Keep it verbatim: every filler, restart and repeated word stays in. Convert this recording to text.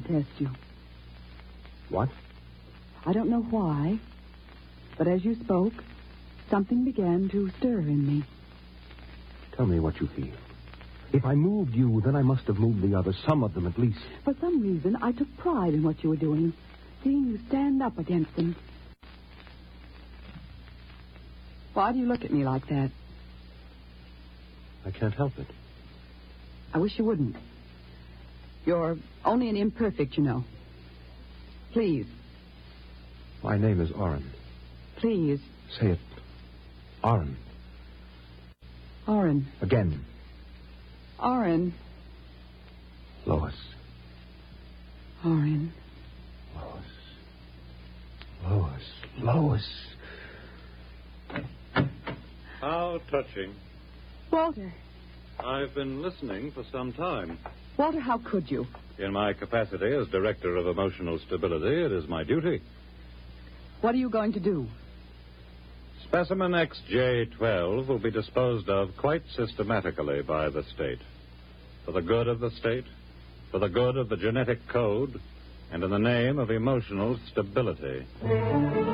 test you. What? I don't know why, but as you spoke, something began to stir in me. Tell me what you feel. If I moved you, then I must have moved the others, some of them at least. For some reason, I took pride in what you were doing, seeing you stand up against them. Why do you look at me like that? I can't help it. I wish you wouldn't. You're only an imperfect, you know. Please. My name is Oren. Please. Say it. Oren. Oren. Again. Oren. Lois. Oren. Lois. Lois. Lois. How touching. Walter. I've been listening for some time. Walter, how could you? In my capacity as Director of Emotional Stability, it is my duty. What are you going to do? Specimen X J twelve will be disposed of quite systematically by the state. For the good of the state, for the good of the genetic code, and in the name of emotional stability.